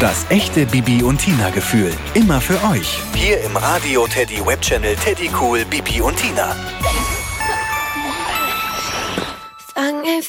Das echte Bibi und Tina Gefühl. Immer für euch. Hier im Radio Teddy Webchannel Teddy Cool Bibi und Tina. Fange